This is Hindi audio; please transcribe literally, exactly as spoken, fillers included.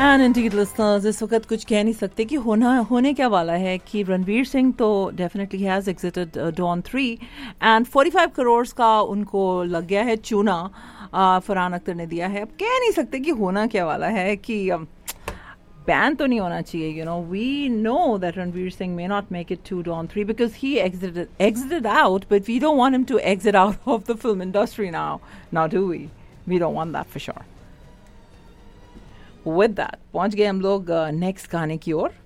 एंड इंडीड लिसनर्स, इस वक्त कुछ कह नहीं सकते कि होना होने क्या वाला है कि रणवीर सिंह तो definitely has exerted don three and forty five crore का उनको लग गया है चूना. uh, फरहान अख्तर ने दिया है. अब कह नहीं सकते कि होना क्या वाला है कि बैन तो नहीं होना चाहिए. You know we know that Ranveer Singh may not make it to don three because he exited exited out, but we don't want him to exit out of the film industry now. Now do we? We don't want that for sure. With that, पहुंच गए हम लोग नेक्स्ट गाने की ओर.